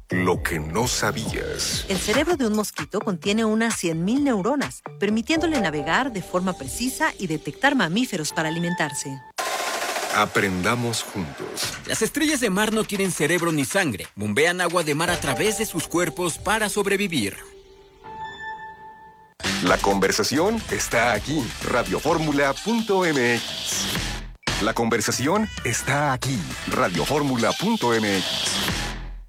Lo que no sabías. El cerebro de un mosquito contiene unas 100.000 neuronas, permitiéndole navegar de forma precisa y detectar mamíferos para alimentarse. Aprendamos juntos. Las estrellas de mar no tienen cerebro ni sangre. Bombean agua de mar a través de sus cuerpos para sobrevivir. La conversación está aquí. Radioformula.mx. La conversación está aquí. Radioformula.mx.